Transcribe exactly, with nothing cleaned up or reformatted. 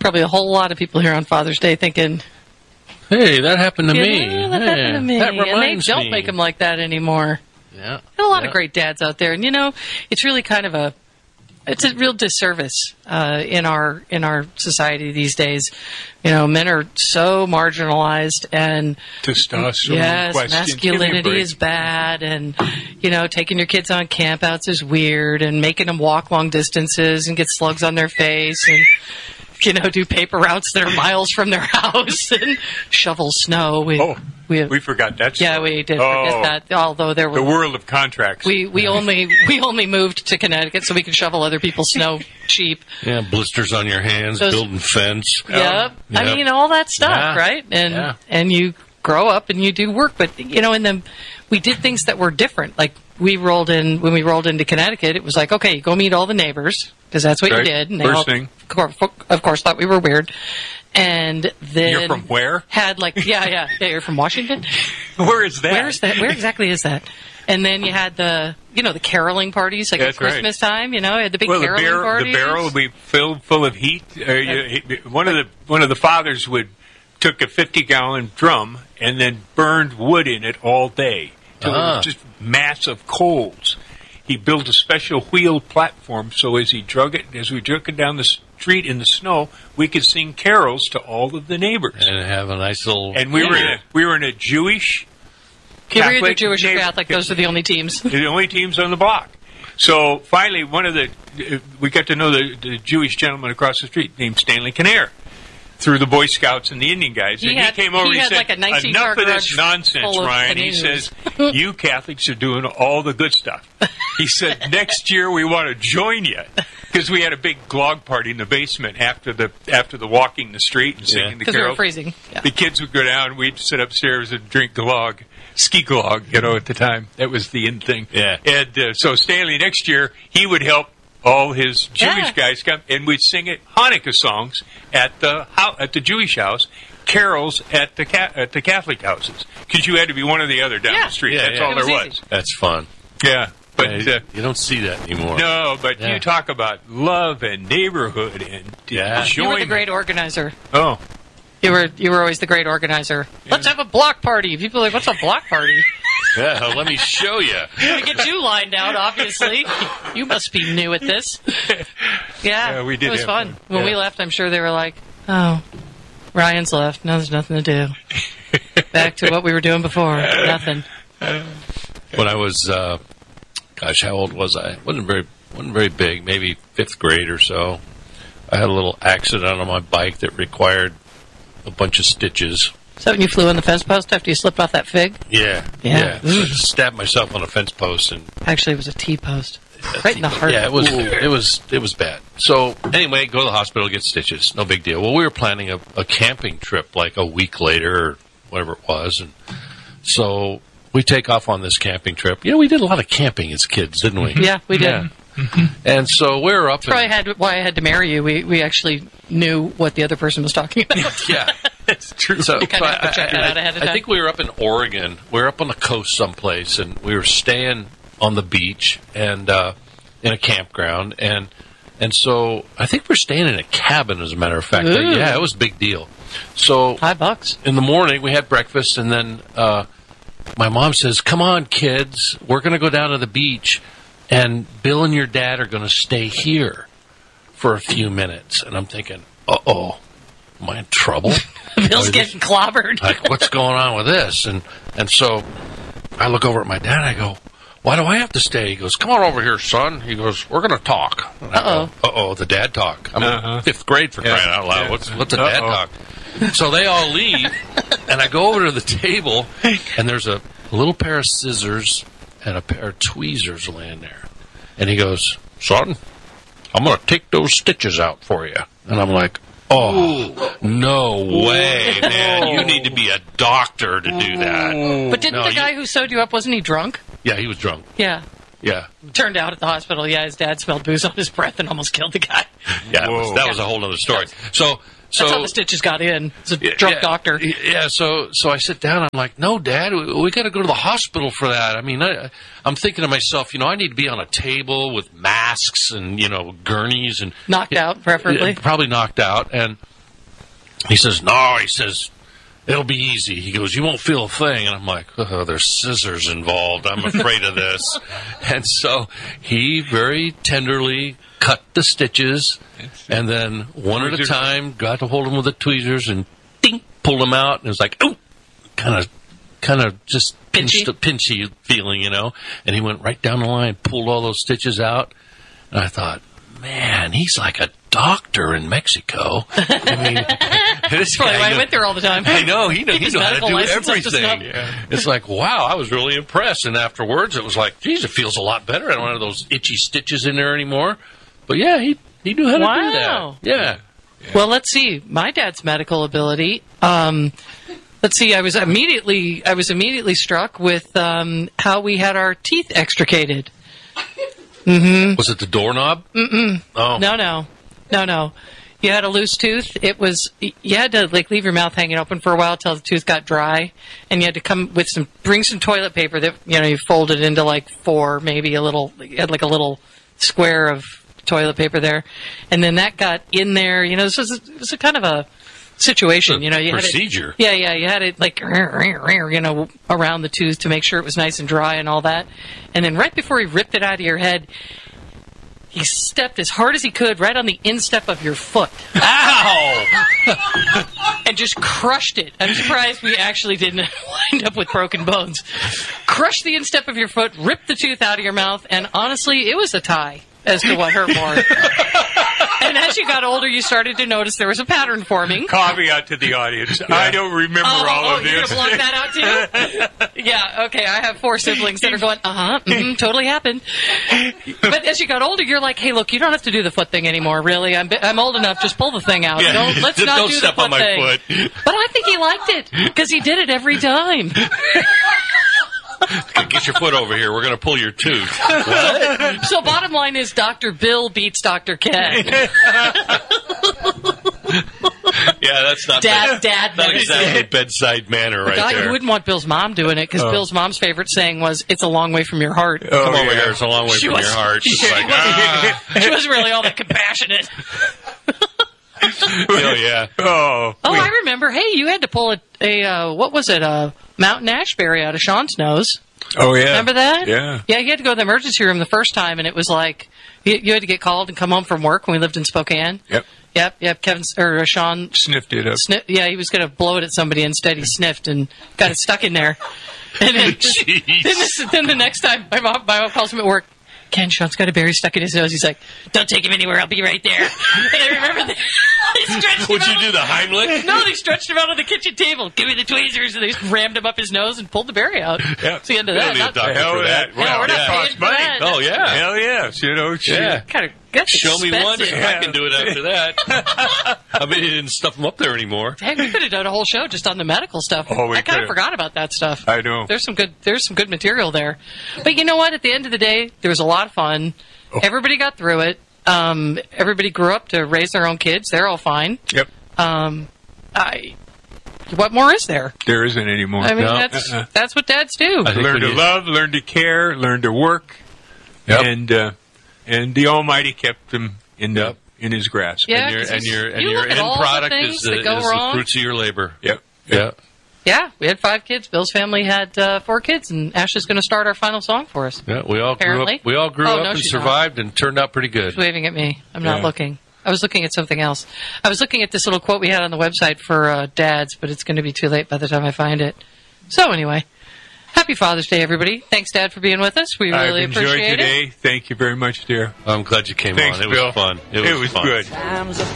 probably a whole lot of people here on Father's Day thinking, hey, that happened to yeah, me. that hey, happened to me. That and they reminds don't me. make them like that anymore. Yeah. There are a lot yeah. of great dads out there. And, you know, it's really kind of a, it's a real disservice uh, in our in our society these days. You know, men are so marginalized, and testosterone. yes, question. masculinity is bad, and you know, taking your kids on campouts is weird, and making them walk long distances and get slugs on their face, and you know, do paper routes that are miles from their house and shovel snow. We, Oh, we, we forgot that. yeah, story. we did oh, forget that. Although there were the world of contracts. we we only we only moved to Connecticut so we could shovel other people's snow cheap. Yeah, blisters on your hands, Those- building fence. Yep. I Yep. mean, all that stuff, Yeah. right? And Yeah. and you grow up and you do work, but you know, in the we did things that were different. Like we rolled in when we rolled into Connecticut, it was like, okay, go meet all the neighbors because that's what Right. you did. And they First all, thing. of course, of course, thought we were weird. And then You're from where? Had like, yeah, yeah, yeah. You're from Washington. Where is that? Where's that? Where exactly is that? And then you had the, you know, the caroling parties, like That's at Christmas time. You know, you had the big Well, the caroling barrel, parties. the barrel would be filled full of heat. Uh, you- he- one of the one of the fathers would took a fifty gallon drum and then burned wood in it all day till it Ah. was just massive coals. He built a special wheeled platform so as he drug it, as we drug it down the street in the snow, we could sing carols to all of the neighbors. And have a nice little... And we were in Yeah. a, we were in a Jewish. Yeah, we're either Catholic Jewish or neighbor- Catholic. Those are the only teams. the only teams on the block. So finally, one of the uh, we got to know the, the Jewish gentleman across the street named Stanley Kinnear through the Boy Scouts and the Indian guys. He and had- he came over he and had said, like a nineteen car enough of this garage nonsense, full of Ryan. He Canadians." says, you Catholics are doing all the good stuff. He said, next year we want to join you. Because we had a big glog party in the basement after the after the walking the street and singing Yeah. the Because we were carols. freezing. Yeah. The kids would go down, we'd sit upstairs and drink glog, ski glog, you know, at the time. That was the in thing. Yeah. And uh, so Stanley, next year, he would help all his Jewish Yeah. guys come, and we'd sing it Hanukkah songs at the house, at the Jewish house, carols at the ca- at the Catholic houses, because you had to be one or the other down Yeah. the street. Yeah, That's yeah. all It there was was. easy. That's fun. Yeah, but Yeah, uh, you don't see that anymore. no, but Yeah. you talk about love and neighborhood and Yeah. You were the enjoyment. great organizer. Oh, You were you were always the great organizer. Let's have a block party. People are like, what's a block party? Yeah, let me show you. We get you lined out, obviously. You must be new at this. Yeah, Yeah, we did it was have fun. fun. When we Yeah. left, I'm sure they were like, oh, Ryan's left. Now there's nothing to do. Back to what we were doing before. Nothing. When I was, uh, gosh, how old was I? wasn't very wasn't very big, maybe fifth grade or so. I had a little accident on my bike that required a bunch of stitches. So when you flew on the fence post after you slipped off that fig? Yeah, Yeah. So I stabbed myself on a fence post and Actually, it was a T-post. Right in the heart. Yeah, it was it was it was bad. So anyway, go to the hospital, get stitches. No big deal. Well, we were planning a, a camping trip like a week later or whatever it was, and so we take off on this camping trip. You know, we did a lot of camping as kids, didn't we? Yeah, we did. Yeah. And so we were up. That's probably in, had why I had to marry you. We we actually knew what the other person was talking about. yeah, that's true. So, You kinda so have to check I, that I- out ahead of I time. think we were up in Oregon. We were up on the coast someplace, and we were staying on the beach and uh, in a campground, and and so I think we're staying in a cabin. As a matter of fact, Ooh. yeah, it was a big deal. So Five bucks. in the morning we had breakfast, and then uh, my mom says, "Come on, kids, we're going to go down to the beach, and Bill and your dad are going to stay here for a few minutes." And I'm thinking, "Uh oh, am I in trouble?" Bill's Or getting clobbered. like, what's going on with this? And and so I look over at my dad. I go, why do I have to stay? He goes, come on over here, son. He goes, we're going to talk. And I go, Uh-oh. uh-oh, the dad talk. I'm Uh-huh. in fifth grade for Yeah. crying out loud. Yeah. What's what's a dad Uh-oh. talk? So they all leave, and I go over to the table, and there's a little pair of scissors and a pair of tweezers laying there. And he goes, son, I'm going to take those stitches out for you. And I'm like, oh, no way, man. You need to be a doctor to do that. But didn't No, the you- guy who sewed you up, wasn't he drunk? Yeah, he was drunk. Yeah. Yeah. Turned out at the hospital, yeah, his dad smelled booze on his breath and almost killed the guy. Yeah, that was, Whoa. that was a whole other story. So, so That's how the stitches got in. It's a Yeah, drunk yeah, doctor. Yeah, so so I sit down. I'm like, no, Dad, we, we got to go to the hospital for that. I mean, I, I'm thinking to myself, you know, I need to be on a table with masks and you know gurneys and Knocked out, preferably. Yeah, probably knocked out. And he says, no, he says, it'll be easy. He goes, you won't feel a thing. And I'm like, oh, there's scissors involved. I'm afraid of this. And so he very tenderly cut the stitches, and then one at a time got to hold them with the tweezers and ding, pulled them out. And it was like, oh, kind of, kind of just pinched, Pinchy? pinchy feeling, you know. And he went right down the line, pulled all those stitches out. And I thought, man, he's like a doctor in Mexico. I mean, this Probably guy why I kno- went there all the time. I know he know, Keep he his know how to medical do license up to everything. snuff. Yeah. It's like, wow, I was really impressed. And afterwards, it was like, geez, it feels a lot better. I don't have those itchy stitches in there anymore. But yeah, he he knew how to Wow. do that. Yeah. Well, let's see. My dad's medical ability. Um, let's see. I was immediately I was immediately struck with um, how we had our teeth extricated. Was it the doorknob? Mm-mm. Oh. No, no, no, no. You had a loose tooth. It was you had to like leave your mouth hanging open for a while till the tooth got dry, and you had to come with some bring some toilet paper that you know you folded into like four, maybe a little. You had like a little square of toilet paper there, and then that got in there. You know, this was a, it was a kind of a situation. You know, you procedure. Had it, yeah, yeah, you had it like you know around the tooth to make sure it was nice and dry and all that, and then right before he ripped it out of your head. He stepped as hard as he could right on the instep of your foot. Ow! And just crushed it. I'm surprised we actually didn't wind up with broken bones. Crushed the instep of your foot, ripped the tooth out of your mouth, and honestly, it was a tie as to what hurt more. And as you got older, you started to notice there was a pattern forming. Caveat to the audience. I don't remember Oh, all oh, of you're this. going to block that out too? Yeah, okay, I have four siblings that are going, uh-huh, mm-hmm, totally happened. But as you got older, you're like, hey, look, you don't have to do the foot thing anymore, really. I'm I'm old enough, just pull the thing out. Yeah. Don't, let's Just not don't do step the foot on my thing. foot. But I think he liked it, because he did it every time. Get your foot over here. We're going to pull your tooth. So bottom line is Doctor Bill beats Doctor Ken. Yeah, that's not Dad, dad not medicine. exactly bedside manner right God, there. you wouldn't want Bill's mom doing it, because Oh. Bill's mom's favorite saying was, it's a long way from your heart. Oh, Come over yeah. here. It's a long way She from was- your heart. she It's like, wasn't- ah. She wasn't really all that compassionate. Oh, yeah. Oh, Oh, we- I remember. Hey, you had to pull a, a uh, what was it, a mountain ashberry out of Sean's nose. oh yeah. Remember that? Yeah. Yeah, you had to go to the emergency room the first time, and it was like, you, you had to get called and come home from work when we lived in Spokane. Yep. Yep, yep. Kevin, or uh, Sean, Sniffed it up. sni- yeah, he was going to blow it at somebody. Instead, he sniffed and got it stuck in there. And then, Jeez. then, this, then the next time, my mom, my mom calls him at work. Ken, Sean's got a berry stuck in his nose. He's like, don't take him anywhere. I'll be right there. And I remember they, they stretched Would him you out do the Heimlich? No, they stretched him out on the kitchen table. Give me the tweezers. And they just rammed him up his nose and pulled the berry out. Yep. That's the end of We that. don't need a Not- doctor Hell for that. that. Yeah, we're not Yeah. paying Costs for money. that. Oh, yeah. Hell yes. You know, shit. Yeah. Kind of, that's Show me one. expensive. I can do it after that. I mean, he didn't stuff them up there anymore. Hey, we could have done a whole show just on the medical stuff. Oh, we I kind of could've. forgot about that stuff. I know. There's some good. There's some good material there. But you know what? At the end of the day, there was a lot of fun. Oh. Everybody got through it. Um, everybody grew up to raise their own kids. They're all fine. Yep. Um, I. What more is there? There isn't anymore. I mean, No. that's Uh-uh. that's what dads do. I think Learn when to you- love, learn to care, learn to work, Yep. and uh, and the Almighty kept them in the Yep. in His grasp. Yeah. And your, 'cause and your, and you your look at end all the product things is, the, that go is the wrong. fruits of your labor. Yep. Yeah. Yeah, we had five kids. Bill's family had uh, four kids, and Ashley's going to start our final song for us. Yeah, we all grew Apparently. up. We all grew Oh, up no, and she's not. survived and turned out pretty good. She's waving at me. I'm not Yeah. looking. I was looking at something else. I was looking at this little quote we had on the website for uh, dads, but it's going to be too late by the time I find it. So anyway, happy Father's Day, everybody. Thanks, Dad, for being with us. We really I've enjoyed appreciate it. today. Thank you very much, dear. I'm glad you came Thanks, on. It Bill. was fun. It was, It was fun. good. Times are